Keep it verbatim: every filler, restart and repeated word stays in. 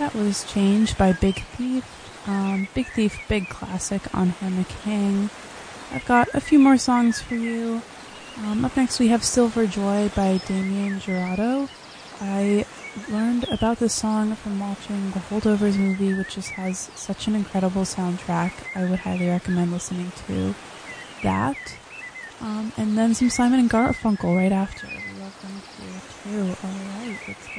that was Change by Big Thief. Um, Big Thief, big classic on Hannah King. I've got a few more songs for you. Um, up next we have Silver Joy by Damien Jurado. I learned about this song from watching the Holdovers movie, which just has such an incredible soundtrack. I would highly recommend listening to that. Um, and then some Simon and Garfunkel right after. We love them here too. Alright, let's get